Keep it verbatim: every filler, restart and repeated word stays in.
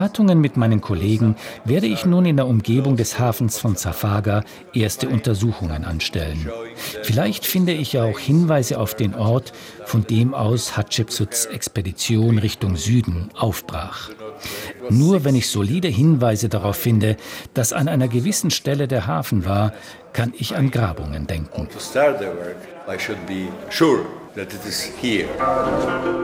Beratungen mit meinen Kollegen werde ich nun in der Umgebung des Hafens von Zafaga erste Untersuchungen anstellen. Vielleicht finde ich ja auch Hinweise auf den Ort, von dem aus Hatschepsuts Expedition Richtung Süden aufbrach. Nur wenn ich solide Hinweise darauf finde, dass an einer gewissen Stelle der Hafen war, kann ich an Grabungen denken.